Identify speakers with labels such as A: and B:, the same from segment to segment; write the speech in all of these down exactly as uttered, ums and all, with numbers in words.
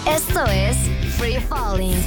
A: Esto es Free Falling.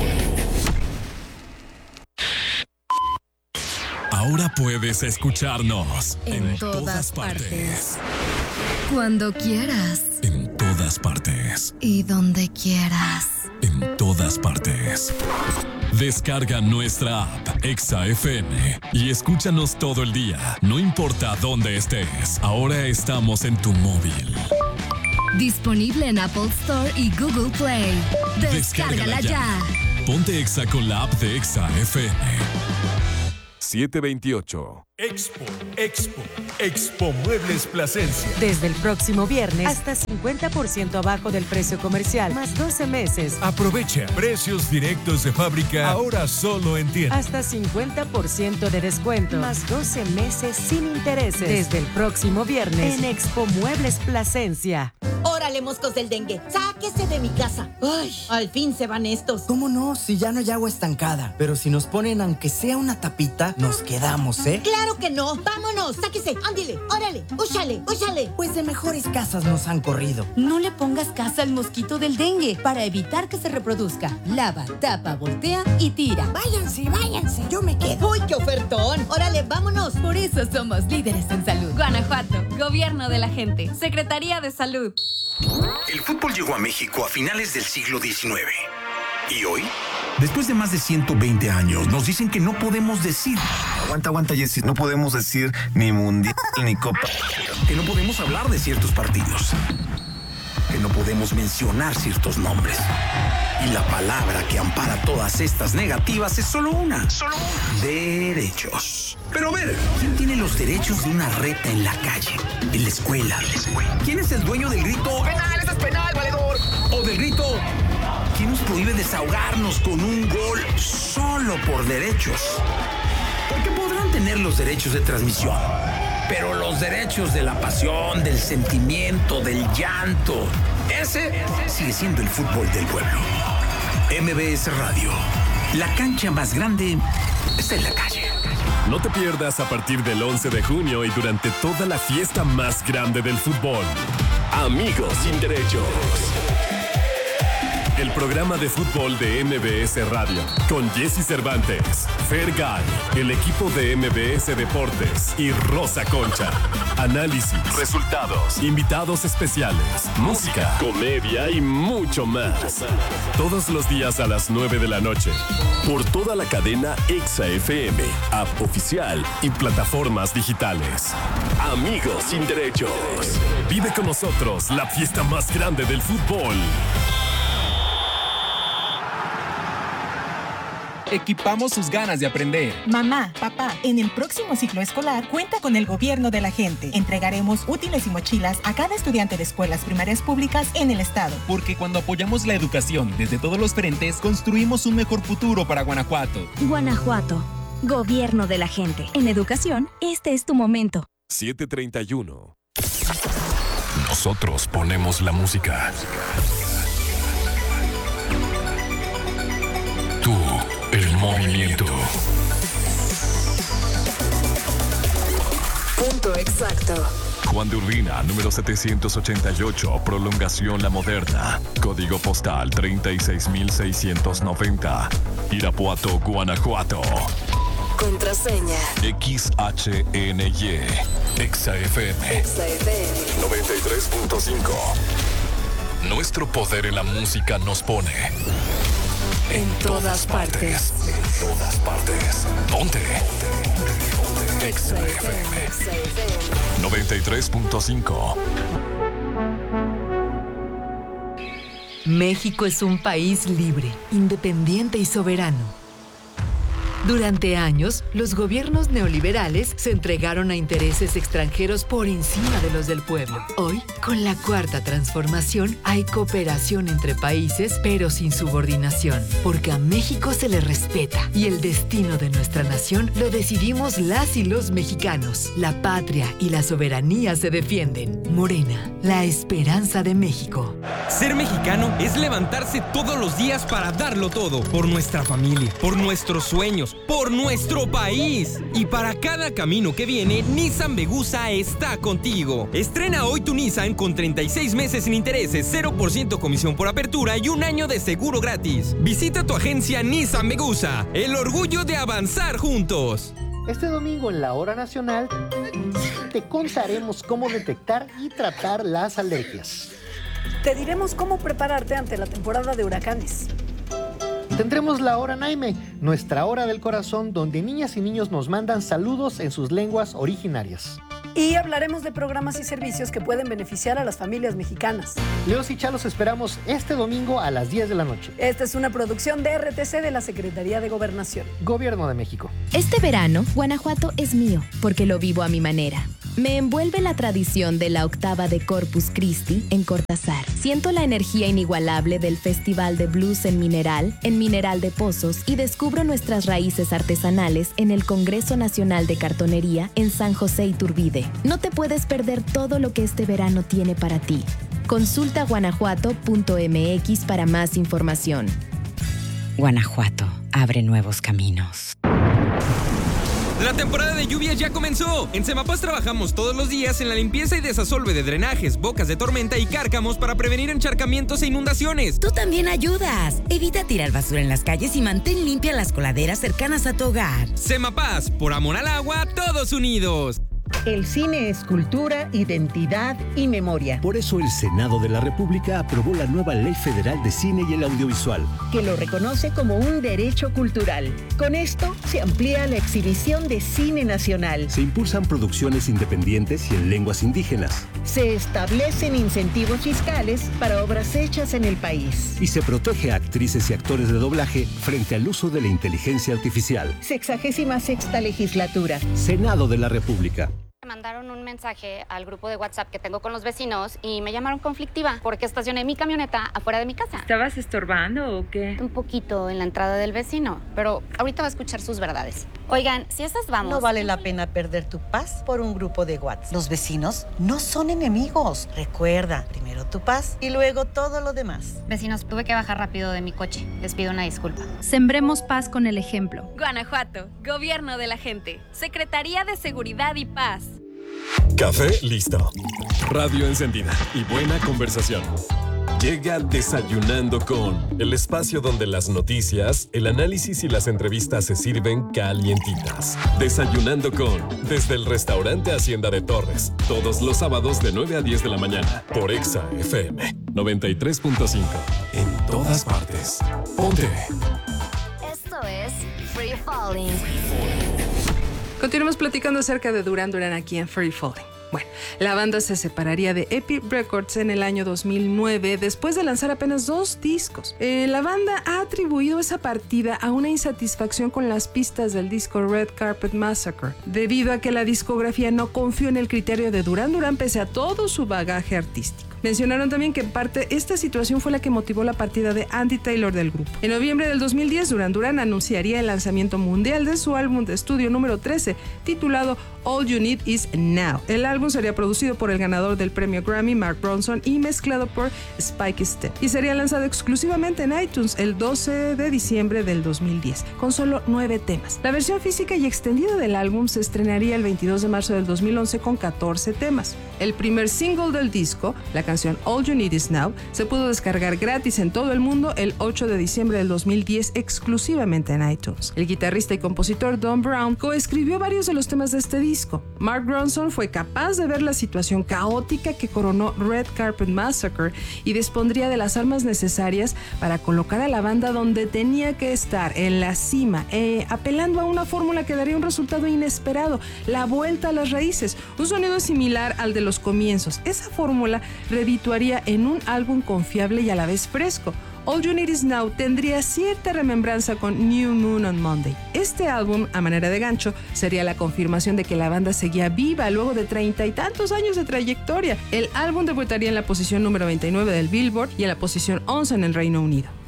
B: Ahora puedes escucharnos
A: en, en todas, todas partes. partes. Cuando quieras.
B: En todas partes.
A: Y donde quieras.
B: En todas partes. Descarga nuestra app Exa F M y escúchanos todo el día, no importa dónde estés. Ahora estamos en tu móvil.
A: Disponible en Apple Store y Google Play. Descárgala, Descárgala ya. ya.
B: Ponte Exa con la app de Exa F M.
C: siete veintiocho.
D: Expo, Expo, Expo Muebles Plasencia.
E: Desde el próximo viernes hasta cincuenta por ciento abajo del precio comercial, más doce meses.
D: Aprovecha precios directos de fábrica, ahora solo en tienda.
E: Hasta cincuenta por ciento de descuento, más doce meses sin intereses. Desde el próximo viernes en Expo Muebles Plasencia.
F: ¡Órale, moscos del dengue! ¡Sáquese de mi casa! ¡Ay! Al fin se van estos.
G: ¿Cómo no? Si ya no hay agua estancada. Pero si nos ponen aunque sea una tapita, nos quedamos, ¿eh?
F: ¡Claro que no! ¡Vámonos! ¡Sáquese! ¡Ándile! ¡Órale! ¡Úchale! ¡Úchale!
G: Pues de mejores casas nos han corrido.
H: No le pongas casa al mosquito del dengue. Para evitar que se reproduzca, lava, tapa, voltea y tira.
F: ¡Váyanse, váyanse! Yo me quedo. ¡Uy, qué ofertón! ¡Órale, vámonos!
H: Por eso somos líderes en salud. Guanajuato, Gobierno de la Gente, Secretaría de Salud.
I: El fútbol llegó a México a finales del siglo diecinueve. ¿Y hoy? Después de más de ciento veinte años, nos dicen que no podemos decir.
J: Aguanta, aguanta, Jessy. No podemos decir ni mundial ni copa.
I: Que no podemos hablar de ciertos partidos. Que no podemos mencionar ciertos nombres. Y la palabra que ampara todas estas negativas es solo una. Solo una. Derechos. Pero a ver, ¿quién tiene los derechos de una reta en la calle? En la escuela. ¿Quién es el dueño del grito? ¡Penal! ¡Eso es penal, valedor! O del grito. ¿Quién nos prohíbe desahogarnos con un gol solo por derechos? Porque podrán tener los derechos de transmisión, pero los derechos de la pasión, del sentimiento, del llanto, ese sigue siendo el fútbol del pueblo. M B S Radio, la cancha más grande está en la calle.
C: No te pierdas a partir del once de junio y durante toda la fiesta más grande del fútbol. Amigos sin derechos. El programa de fútbol de M B S Radio, con Jessy Cervantes, Fergay, el equipo de M B S Deportes y Rosa Concha. Análisis, resultados, invitados especiales, música, comedia y mucho más. Todos los días a las nueve de la noche. Por toda la cadena Exa F M, app oficial y plataformas digitales. Amigos sin derechos. Vive con nosotros la fiesta más grande del fútbol.
K: Equipamos sus ganas de aprender.
L: Mamá, papá, en el próximo ciclo escolar cuenta con el Gobierno de la Gente. Entregaremos útiles y mochilas a cada estudiante de escuelas primarias públicas en el estado.
K: Porque cuando apoyamos la educación desde todos los frentes, construimos un mejor futuro para Guanajuato.
M: Guanajuato, Gobierno de la Gente. En educación, este es tu momento.
C: siete treinta y uno.
B: Nosotros ponemos la música. Tú, el movimiento.
A: Punto exacto.
B: Juan de Urbina, número setecientos ochenta y ocho, prolongación La Moderna. Código postal treinta y seis mil seiscientos noventa. Irapuato, Guanajuato.
A: Contraseña.
B: X H N Y. Exa F M.
A: Exa F M.
B: noventa y tres punto cinco. Nuestro poder en la música nos pone...
A: En, en todas, todas partes.
B: partes. En todas partes. Ponte. Exa F M. noventa y tres punto cinco.
E: México es un país libre, independiente y soberano. Durante años, los gobiernos neoliberales se entregaron a intereses extranjeros por encima de los del pueblo. Hoy, con la Cuarta Transformación, hay cooperación entre países, pero sin subordinación, porque a México se le respeta y el destino de nuestra nación lo decidimos las y los mexicanos. La patria y la soberanía se defienden. Morena, la esperanza de México.
N: Ser mexicano es levantarse todos los días para darlo todo, por nuestra familia, por nuestros sueños, por nuestro país. Y para cada camino que viene, Nissan Vegusa está contigo. Estrena hoy tu Nissan con treinta y seis meses sin intereses, cero por ciento comisión por apertura y un año de seguro gratis. Visita tu agencia Nissan Vegusa, el orgullo de avanzar juntos.
O: Este domingo en la Hora Nacional te contaremos cómo detectar y tratar las alergias.
P: Te diremos cómo prepararte ante la temporada de huracanes.
O: Tendremos la Hora Naime, nuestra hora del corazón, donde niñas y niños nos mandan saludos en sus lenguas originarias.
P: Y hablaremos de programas y servicios que pueden beneficiar a las familias mexicanas.
O: Leos y Chalos esperamos este domingo a las diez de la noche.
P: Esta es una producción de R T C de la Secretaría de Gobernación.
O: Gobierno de México.
M: Este verano, Guanajuato es mío, porque lo vivo a mi manera. Me envuelve la tradición de la octava de Corpus Christi en Cortázar. Siento la energía inigualable del Festival de Blues en Mineral, en Mineral de Pozos, y descubro nuestras raíces artesanales en el Congreso Nacional de Cartonería en San José Iturbide. No te puedes perder todo lo que este verano tiene para ti. Consulta guanajuato punto m x para más información.
Q: Guanajuato abre nuevos caminos.
N: La temporada de lluvias ya comenzó. En Semapaz trabajamos todos los días en la limpieza y desasolve de drenajes, bocas de tormenta y cárcamos para prevenir encharcamientos e inundaciones.
R: Tú también ayudas. Evita tirar basura en las calles y mantén limpias las coladeras cercanas a tu hogar.
N: Semapaz, por amor al agua, todos unidos.
S: El cine es cultura, identidad y memoria.
T: Por eso el Senado de la República aprobó la nueva Ley Federal de Cine y el Audiovisual,
S: que lo reconoce como un derecho cultural. Con esto se amplía la exhibición de cine nacional.
T: Se impulsan producciones independientes y en lenguas indígenas.
S: Se establecen incentivos fiscales para obras hechas en el país.
T: Y se protege a actrices y actores de doblaje frente al uso de la inteligencia artificial.
S: Sexagésima sexta legislatura.
T: Senado de la República.
U: Me mandaron un mensaje al grupo de WhatsApp que tengo con los vecinos y me llamaron conflictiva porque estacioné mi camioneta afuera de mi casa.
V: ¿Estabas estorbando o qué?
U: Un poquito en la entrada del vecino, pero ahorita va a escuchar sus verdades. Oigan, si estas vamos...
W: No vale la pena perder tu paz por un grupo de WhatsApp. Los vecinos no son enemigos. Recuerda, primero tu paz y luego todo lo demás.
U: Vecinos, tuve que bajar rápido de mi coche. Les pido una disculpa.
X: Sembremos paz con el ejemplo.
Y: Guanajuato, Gobierno de la Gente, Secretaría de Seguridad y Paz.
C: Café listo. Radio encendida y buena conversación. Llega Desayunando con, el espacio donde las noticias, el análisis y las entrevistas se sirven calientitas. Desayunando con, desde el restaurante Hacienda de Torres, todos los sábados de nueve a diez de la mañana, por Exa F M noventa y tres punto cinco. En todas partes. Ponte.
A: Esto es Free Falling.
Z: Continuamos platicando acerca de Duran Duran aquí en Free Falling. Bueno, la banda se separaría de Epic Records en el año dos mil nueve después de lanzar apenas dos discos. Eh, la banda ha atribuido esa partida a una insatisfacción con las pistas del disco Red Carpet Massacre, debido a que la discografía no confió en el criterio de Duran Duran pese a todo su bagaje artístico. Mencionaron también que en parte esta situación fue la que motivó la partida de Andy Taylor del grupo. En noviembre del dos mil diez, Duran Duran anunciaría el lanzamiento mundial de su álbum de estudio número trece, titulado All You Need Is Now. El álbum sería producido por el ganador del premio Grammy, Mark Ronson, y mezclado por Spike Step. Y sería lanzado exclusivamente en iTunes el doce de diciembre del dos mil diez, con solo nueve temas. La versión física y extendida del álbum se estrenaría el veintidós de marzo del dos mil once con catorce temas. El primer single del disco, la canción All You Need Is Now, se pudo descargar gratis en todo el mundo el ocho de diciembre del dos mil diez exclusivamente en iTunes. El guitarrista y compositor Don Brown coescribió varios de los temas de este disco. Mark Ronson fue capaz de ver la situación caótica que coronó Red Carpet Massacre y dispondría de las armas necesarias para colocar a la banda donde tenía que estar, en la cima, eh, apelando a una fórmula que daría un resultado inesperado, la vuelta a las raíces, un sonido similar al de los comienzos. Esa fórmula redituaría en un álbum confiable y a la vez fresco. All You Need Is Now tendría cierta remembranza con New Moon on Monday. Este álbum, a manera de gancho, sería la confirmación de que la banda seguía viva luego de treinta y tantos años de trayectoria. El álbum debutaría en la posición número veintinueve del Billboard y en la posición once en el Reino Unido.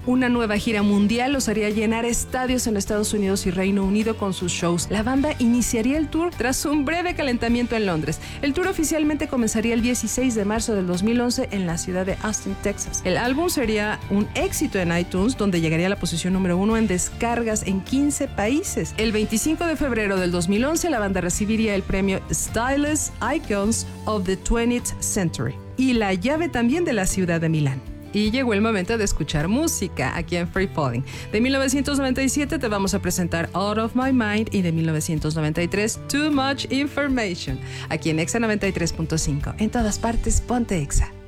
Z: Una nueva gira mundial los haría llenar estadios en Estados Unidos y Reino Unido con sus shows. La banda iniciaría el tour tras un breve calentamiento en Londres. El tour oficialmente comenzaría el dieciséis de marzo del dos mil once en la ciudad de Austin, Texas. El álbum sería un éxito en iTunes, donde llegaría a la posición número uno en descargas en quince países. El veinticinco de febrero del dos mil once, la banda recibiría el premio Stylish Icons of the twentieth century y la llave también de la ciudad de Milán. Y llegó el momento de escuchar música aquí en Free Falling. De mil novecientos noventa y siete te vamos a presentar Out of My Mind y de mil novecientos noventa y tres Too Much Information. Aquí en Exa noventa y tres punto cinco. En todas partes, ponte Exa.